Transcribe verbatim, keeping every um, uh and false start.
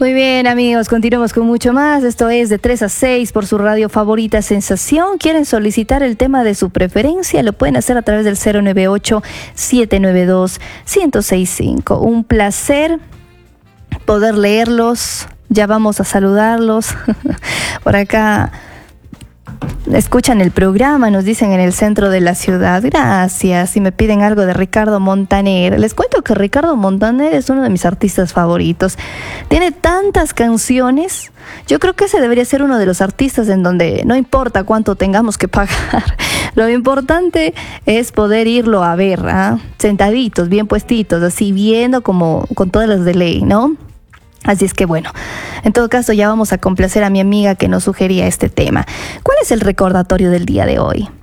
Muy bien, amigos, continuamos con mucho más. Esto es de tres a seis por su radio favorita Sensación. ¿Quieren solicitar el tema de su preferencia? Lo pueden hacer a través del cero nueve ocho, siete nueve dos, uno cero seis cinco. Un placer poder leerlos. Ya vamos a saludarlos. Por acá escuchan el programa, nos dicen en el centro de la ciudad. Gracias. Y me piden algo de Ricardo Montaner. Les cuento que Ricardo Montaner es uno de mis artistas favoritos. Tiene tantas canciones. Yo creo que ese debería ser uno de los artistas en donde no importa cuánto tengamos que pagar. Lo importante es poder irlo a ver, ¿eh? Sentaditos, bien puestitos, así viendo como con todas las de ley, ¿no? Así es que bueno, en todo caso ya vamos a complacer a mi amiga que nos sugería este tema. ¿Cuál es el recordatorio del día de hoy?